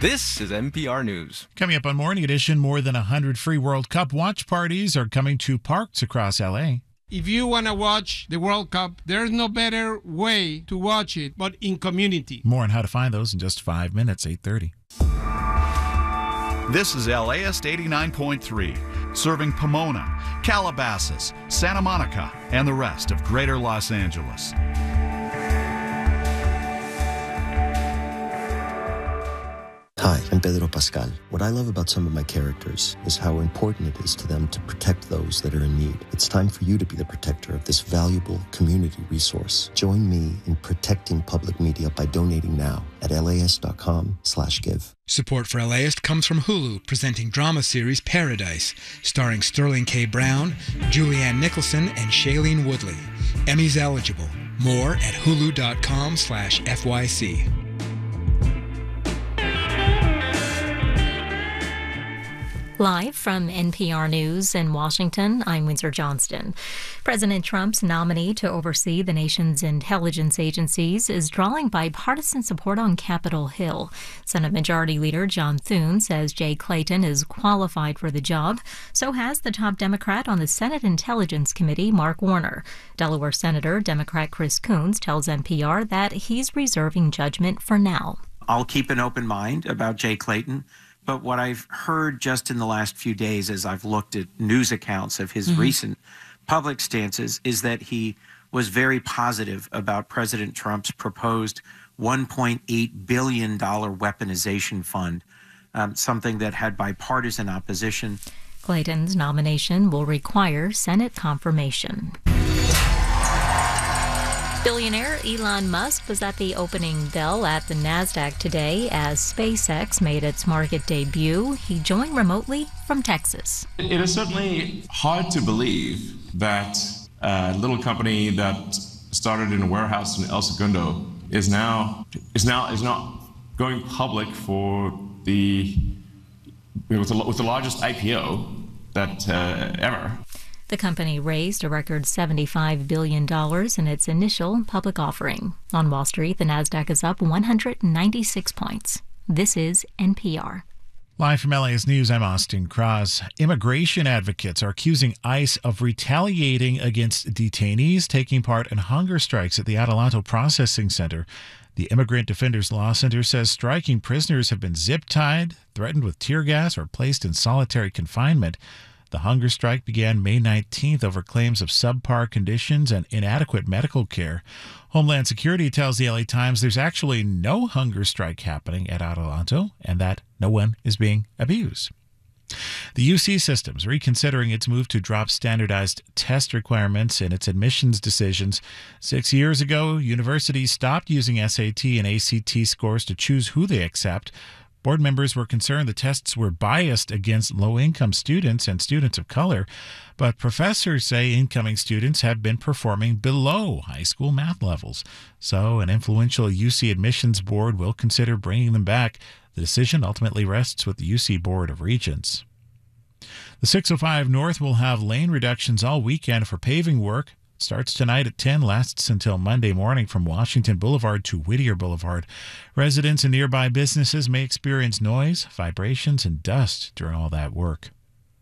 This is NPR News. Coming up on Morning Edition, more than 100 free World Cup watch parties are coming to parks across L.A. If you want to watch the World Cup, there's no better way to watch it but in community. More on how to find those in just 5 minutes, 8:30. This is LAist 89.3, serving Pomona, Calabasas, Santa Monica, and the rest of Greater Los Angeles. Hi, I'm Pedro Pascal. What I love about some of my characters is how important it is to them to protect those that are in need. It's time for you to be the protector of this valuable community resource. Join me in protecting public media by donating now at LAist.com/give. Support for LAist comes from Hulu, presenting drama series Paradise, starring Sterling K. Brown, Julianne Nicholson, and Shailene Woodley. Emmys eligible. More at hulu.com/FYC. Live from NPR News in Washington, I'm Windsor Johnston. President Trump's nominee to oversee the nation's intelligence agencies is drawing bipartisan support on Capitol Hill. Senate Majority Leader John Thune says Jay Clayton is qualified for the job. So has the top Democrat on the Senate Intelligence Committee, Mark Warner. Delaware Senator Democrat Chris Coons tells NPR that he's reserving judgment for now. I'll keep an open mind about Jay Clayton. But what I've heard just in the last few days as I've looked at news accounts of his recent public stances is that he was very positive about President Trump's proposed $1.8 billion weaponization fund, something that had bipartisan opposition. Clayton's nomination will require Senate confirmation. Billionaire Elon Musk was at the opening bell at the NASDAQ today as SpaceX made its market debut. He joined remotely from Texas. It is certainly hard to believe that a little company that started in a warehouse in El Segundo is now going public for with the largest IPO that ever. The company raised a record $75 billion in its initial public offering. On Wall Street, the NASDAQ is up 196 points. This is NPR. Live from LAist News, I'm Austin Cross. Immigration advocates are accusing ICE of retaliating against detainees taking part in hunger strikes at the Adelanto Processing Center. The Immigrant Defenders Law Center says striking prisoners have been zip-tied, threatened with tear gas, or placed in solitary confinement. The hunger strike began May 19th over claims of subpar conditions and inadequate medical care. Homeland Security tells the LA Times there's actually no hunger strike happening at Adelanto and that no one is being abused. The UC system's reconsidering its move to drop standardized test requirements in its admissions decisions. 6 years ago, universities stopped using SAT and ACT scores to choose who they accept. Board members were concerned the tests were biased against low-income students and students of color, but professors say incoming students have been performing below high school math levels. So an influential UC admissions board will consider bringing them back. The decision ultimately rests with the UC Board of Regents. The 605 North will have lane reductions all weekend for paving work. Starts tonight at 10, lasts until Monday morning from Washington Boulevard to Whittier Boulevard. Residents and nearby businesses may experience noise, vibrations, and dust during all that work.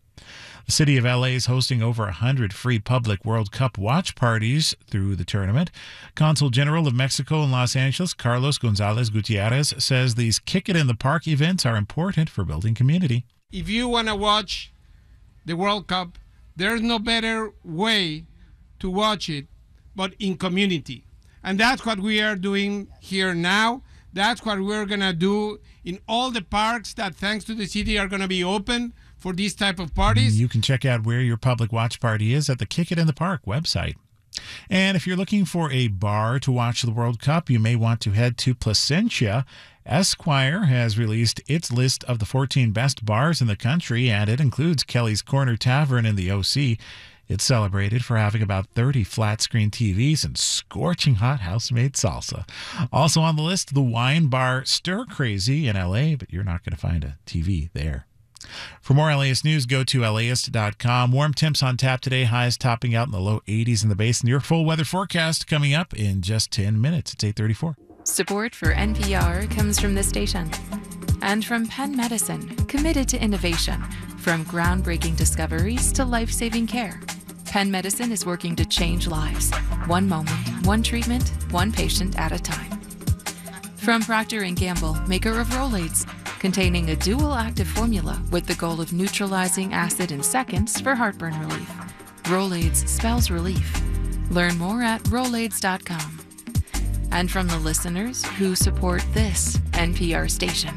The city of LA is hosting over 100 free public World Cup watch parties through the tournament. Consul General of Mexico in Los Angeles, Carlos Gonzalez Gutierrez, says these Kick It in the Park events are important for building community. If you want to watch the World Cup, there's no better way to watch it but in community. And that's what we are doing here now. That's what we're going to do in all the parks that, thanks to the city, are going to be open for these type of parties. You can check out where your public watch party is at the Kick It in the Park website. And if you're looking for a bar to watch the World Cup, you may want to head to Placentia. Esquire has released its list of the 14 best bars in the country, and it includes Kelly's Corner Tavern in the OC. It's celebrated for having about 30 flat-screen TVs and scorching hot house-made salsa. Also on the list, the wine bar Stir Crazy in L.A., but you're not going to find a TV there. For more LAist news, go to LAist.com. Warm temps on tap today, highs topping out in the low 80s in the basin. Your full weather forecast coming up in just 10 minutes. It's 8:34. Support for NPR comes from this station And from Penn Medicine, committed to innovation, from groundbreaking discoveries to life-saving care. Penn Medicine is working to change lives, one moment, one treatment, one patient at a time. From Procter & Gamble, maker of Rolaids, containing a dual active formula with the goal of neutralizing acid in seconds for heartburn relief. Rolaids spells relief. Learn more at Rolaids.com. And from the listeners who support this NPR station.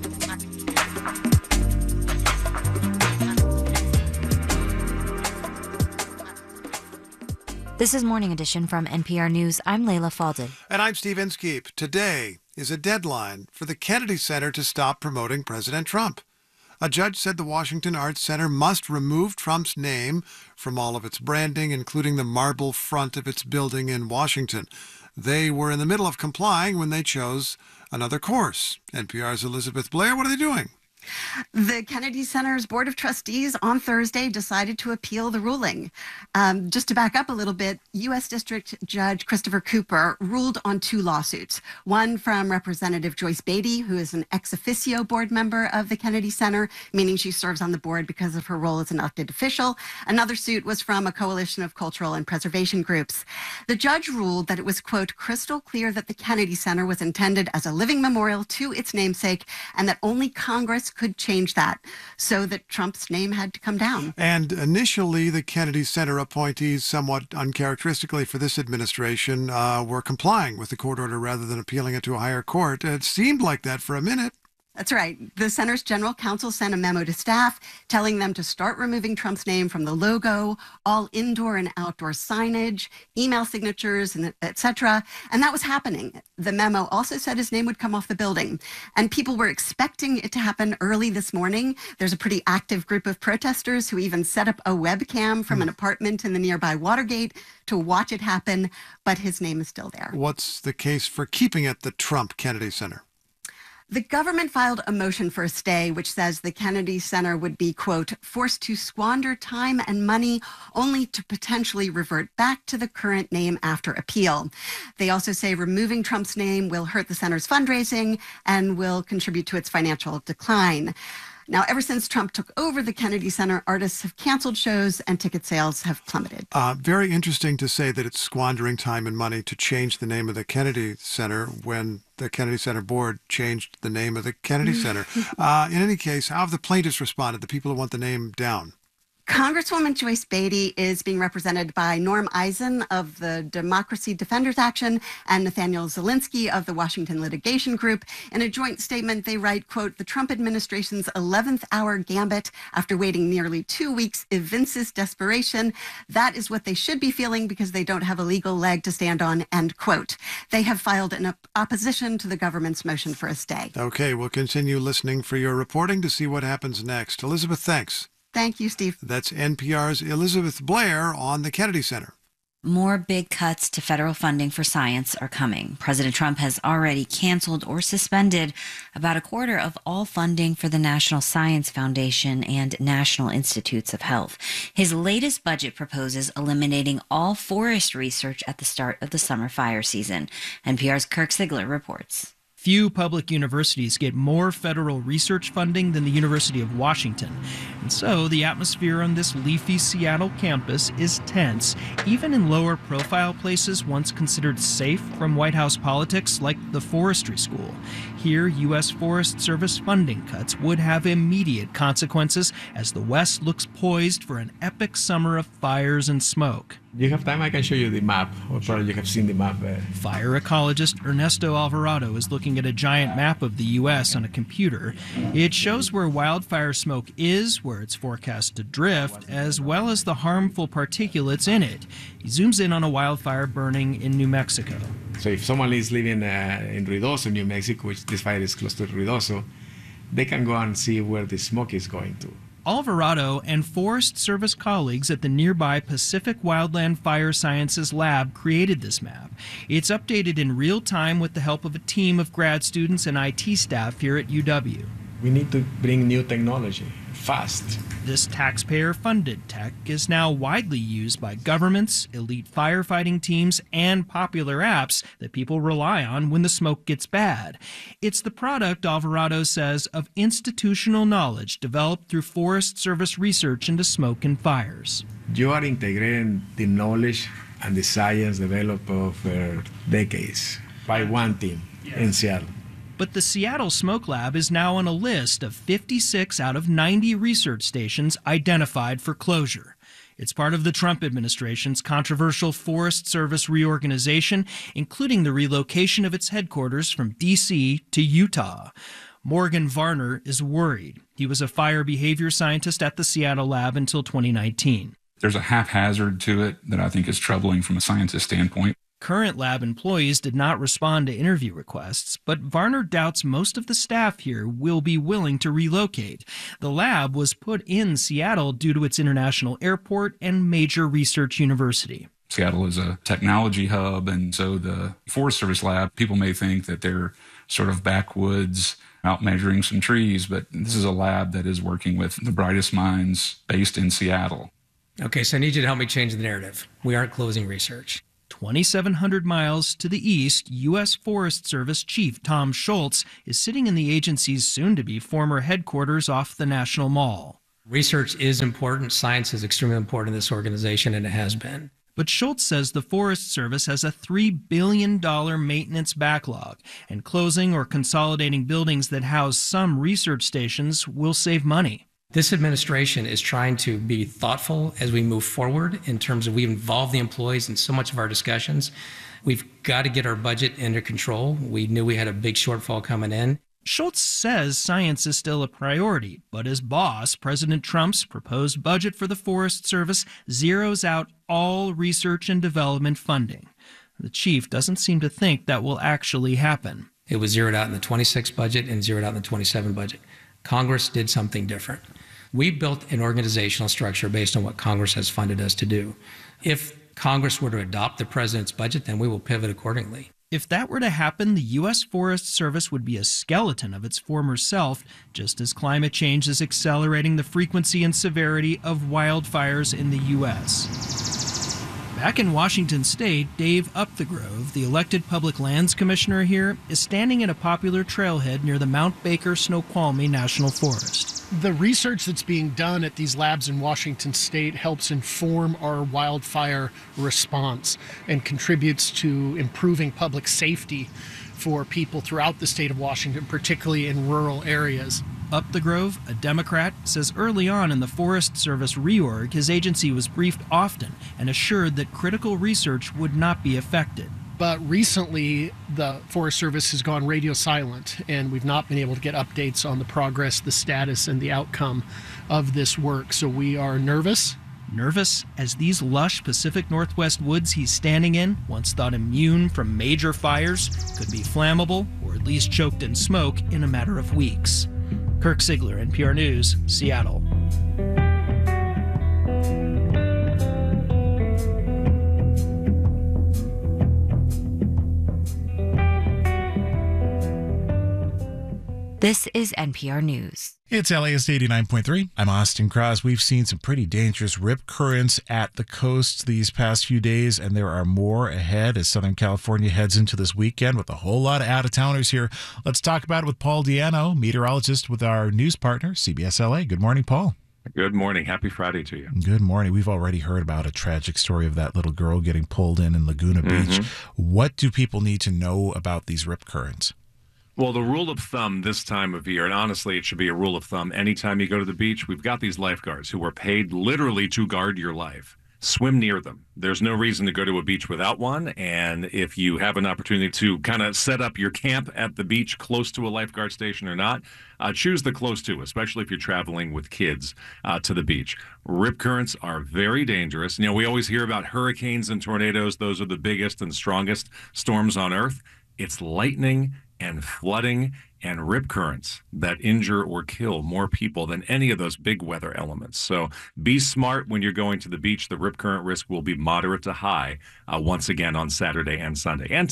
This is Morning Edition from NPR News. I'm Layla Falded. And I'm Steve Inskeep. Today is a deadline for the Kennedy Center to stop promoting President Trump. A judge said the Washington Arts Center must remove Trump's name from all of its branding, including the marble front of its building in Washington. They were in the middle of complying when they chose another course. NPR's Elizabeth Blair, what are they doing? The Kennedy Center's Board of Trustees on Thursday decided to appeal the ruling. Just to back up a little bit, U.S. District Judge Christopher Cooper ruled on two lawsuits. One from Representative Joyce Beatty, who is an ex officio board member of the Kennedy Center, meaning she serves on the board because of her role as an elected official. Another suit was from a coalition of cultural and preservation groups. The judge ruled that it was, quote, crystal clear that the Kennedy Center was intended as a living memorial to its namesake and that only Congress could change that, so that Trump's name had to come down. And initially, the Kennedy Center appointees, somewhat uncharacteristically for this administration, were complying with the court order rather than appealing it to a higher court. It seemed like that for a minute. That's right. The center's general counsel sent a memo to staff telling them to start removing Trump's name from the logo, all indoor and outdoor signage, email signatures, and etc. And that was happening. The memo also said his name would come off the building. And people were expecting it to happen early this morning. There's a pretty active group of protesters who even set up a webcam from an apartment in the nearby Watergate to watch it happen. But his name is still there. What's the case for keeping it the Trump Kennedy Center? The government filed a motion for a stay, which says the Kennedy Center would be, quote, forced to squander time and money only to potentially revert back to the current name after appeal. They also say removing Trump's name will hurt the center's fundraising and will contribute to its financial decline. Now, ever since Trump took over the Kennedy Center, artists have canceled shows and ticket sales have plummeted. Very interesting to say that it's squandering time and money to change the name of the Kennedy Center when the Kennedy Center board changed the name of the Kennedy Center. In any case, how have the plaintiffs responded, the people who want the name down? Congresswoman Joyce Beatty is being represented by Norm Eisen of the Democracy Defenders Action and Nathaniel Zelinsky of the Washington Litigation Group. In a joint statement, they write, quote, the Trump administration's 11th hour gambit after waiting nearly 2 weeks evinces desperation. That is what they should be feeling because they don't have a legal leg to stand on, end quote. They have filed an opposition to the government's motion for a stay. Okay, we'll continue listening for your reporting to see what happens next. Elizabeth, thanks. Thank you, Steve. That's NPR's Elizabeth Blair on the Kennedy Center. More big cuts to federal funding for science are coming. President Trump has already canceled or suspended about a quarter of all funding for the National Science Foundation and National Institutes of Health. His latest budget proposes eliminating all forest research at the start of the summer fire season. NPR's Kirk Sigler reports. Few public universities get more federal research funding than the University of Washington. And so the atmosphere on this leafy Seattle campus is tense, even in lower profile places once considered safe from White House politics like the forestry school. Here, U.S. Forest Service funding cuts would have immediate consequences as the West looks poised for an epic summer of fires and smoke. You have time, I can show you the map, or probably you have seen the map. Fire ecologist Ernesto Alvarado is looking at a giant map of the U.S. on a computer. It shows where wildfire smoke is, where it's forecast to drift, as well as the harmful particulates in it. He zooms in on a wildfire burning in New Mexico. So if someone is living in Ruidoso, New Mexico, which this fire is close to Ruidoso, they can go and see where the smoke is going to. Alvarado and Forest Service colleagues at the nearby Pacific Wildland Fire Sciences Lab created this map. It's updated in real time with the help of a team of grad students and IT staff here at UW. We need to bring new technology fast. This taxpayer-funded tech is now widely used by governments, elite firefighting teams, and popular apps that people rely on when the smoke gets bad. It's the product, Alvarado says, of institutional knowledge developed through Forest Service research into smoke and fires. You are integrating the knowledge and the science developed over decades by one team in Seattle. But the Seattle Smoke Lab is now on a list of 56 out of 90 research stations identified for closure. It's part of the Trump administration's controversial Forest Service reorganization, including the relocation of its headquarters from D.C. to Utah. Morgan Varner is worried. He was a fire behavior scientist at the Seattle lab until 2019. There's a haphazard to it that I think is troubling from a scientist standpoint. Current lab employees did not respond to interview requests, but Varner doubts most of the staff here will be willing to relocate. The lab was put in Seattle due to its international airport and major research university. Seattle is a technology hub, and so the Forest Service lab, people may think that they're sort of backwoods out measuring some trees, but this is a lab that is working with the brightest minds based in Seattle. Okay, so I need you to help me change the narrative. We aren't closing research. 2,700 miles to the east, U.S. Forest Service Chief Tom Schultz is sitting in the agency's soon-to-be former headquarters off the National Mall. Research is important. Science is extremely important in this organization, and it has been. But Schultz says the Forest Service has a $3 billion maintenance backlog, and closing or consolidating buildings that house some research stations will save money. This administration is trying to be thoughtful as we move forward in terms of we've involved the employees in so much of our discussions. We've got to get our budget under control. We knew we had a big shortfall coming in. Schultz says science is still a priority, but his boss, President Trump's proposed budget for the Forest Service, zeroes out all research and development funding. The chief doesn't seem to think that will actually happen. It was zeroed out in the 26 budget and zeroed out in the 27 budget. Congress did something different. We built an organizational structure based on what Congress has funded us to do. If Congress were to adopt the president's budget, then we will pivot accordingly. If that were to happen, the U.S. Forest Service would be a skeleton of its former self, just as climate change is accelerating the frequency and severity of wildfires in the U.S. Back in Washington state, Dave Upthegrove, the elected public lands commissioner here, is standing at a popular trailhead near the Mount Baker Snoqualmie National Forest. The research that's being done at these labs in Washington state helps inform our wildfire response and contributes to improving public safety for people throughout the state of Washington, particularly in rural areas. Upthegrove, a Democrat, says early on in the Forest Service reorg, his agency was briefed often and assured that critical research would not be affected. But recently, the Forest Service has gone radio silent, and we've not been able to get updates on the progress, the status, and the outcome of this work. So we are nervous. Nervous as these lush Pacific Northwest woods he's standing in, once thought immune from major fires, could be flammable or at least choked in smoke in a matter of weeks. Kirk Sigler, NPR News, Seattle. This is NPR News. It's LAist 89.3. I'm Austin Cross. We've seen some pretty dangerous rip currents at the coast these past few days, and there are more ahead as Southern California heads into this weekend with a whole lot of out-of-towners here. Let's talk about it with Paul Diano, meteorologist with our news partner, CBS LA. Good morning, Paul. Good morning. Happy Friday to you. Good morning. We've already heard about a tragic story of that little girl getting pulled in Laguna Beach. What do people need to know about these rip currents? Well, the rule of thumb this time of year, and honestly, it should be a rule of thumb anytime you go to the beach, we've got these lifeguards who are paid literally to guard your life. Swim near them. There's no reason to go to a beach without one, and if you have an opportunity to kind of set up your camp at the beach close to a lifeguard station or not, choose the close to, especially if you're traveling with kids to the beach. Rip currents are very dangerous. You know, we always hear about hurricanes and tornadoes. Those are the biggest and strongest storms on Earth. It's lightning and flooding and rip currents that injure or kill more people than any of those big weather elements. So be smart when you're going to the beach. The rip current risk will be moderate to high once again on Saturday and Sunday and today.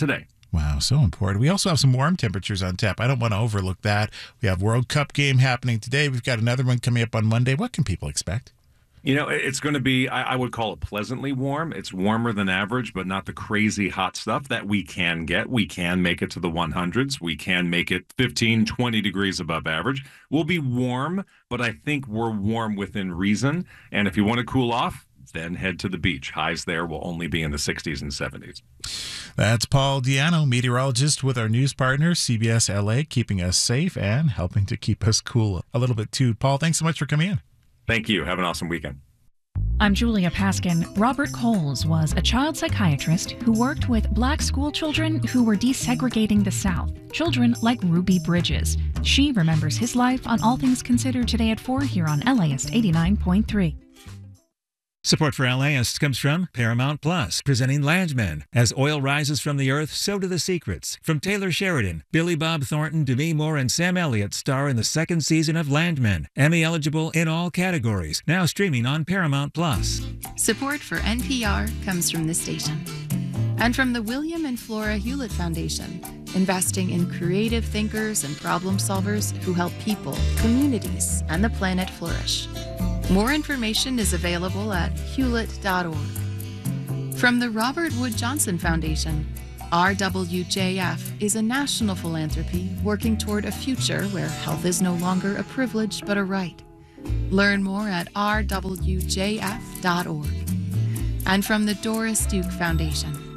Wow, so important. We also have some warm temperatures on tap. I don't want to overlook that. We have World Cup game happening today. We've got another one coming up on Monday. What can people expect? You know, it's going to be, I would call it pleasantly warm. It's warmer than average, but not the crazy hot stuff that we can get. We can make it to the 100s. We can make it 15, 20 degrees above average. We'll be warm, but I think we're warm within reason. And if you want to cool off, then head to the beach. Highs there will only be in the 60s and 70s. That's Paul Diano, meteorologist with our news partner, CBS LA, keeping us safe and helping to keep us cool a little bit too. Paul, thanks so much for coming in. Thank you. Have an awesome weekend. I'm Julia Paskin. Robert Coles was a child psychiatrist who worked with black school children who were desegregating the South, children like Ruby Bridges. She remembers his life on All Things Considered today at 4 here on LAist 89.3. Support for LAist comes from Paramount Plus, presenting Landmen. As oil rises from the earth, so do the secrets. From Taylor Sheridan, Billy Bob Thornton, Demi Moore, and Sam Elliott star in the second season of Landmen. Emmy eligible in all categories. Now streaming on Paramount Plus. Support for NPR comes from this station. And from the William and Flora Hewlett Foundation, investing in creative thinkers and problem solvers who help people, communities, and the planet flourish. More information is available at hewlett.org. From the Robert Wood Johnson Foundation, RWJF is a national philanthropy working toward a future where health is no longer a privilege but a right. Learn more at rwjf.org. And from the Doris Duke Foundation,